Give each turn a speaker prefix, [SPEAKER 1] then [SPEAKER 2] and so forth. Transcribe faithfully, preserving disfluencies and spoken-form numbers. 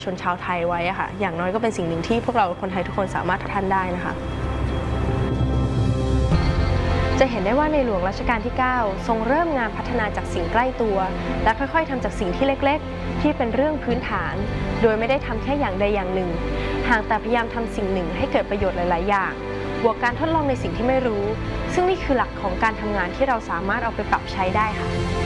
[SPEAKER 1] ชนชาวไทยไว้อะค่ะอย่างน้อยก็เป็นสิ่งหนึ่งที่พวกเราคนไทยทุกคนสามารถทำทันได้นะคะจะเห็นได้ว่าในหลวงรัชกาลที่ เก้า ทรงเริ่มงานพัฒนาจากสิ่งใกล้ตัวและค่อยๆทำจากสิ่งที่เล็กๆที่เป็นเรื่องพื้นฐานโดยไม่ได้ทำแค่อย่างใดอย่างหนึ่งหากแต่พยายามทำสิ่งหนึ่งให้เกิดประโยชน์หลายๆอย่างบวกการทดลองในสิ่งที่ไม่รู้ซึ่งนี่คือหลักของการทำงานที่เราสามารถเอาไปปรับใช้ได้ค่ะ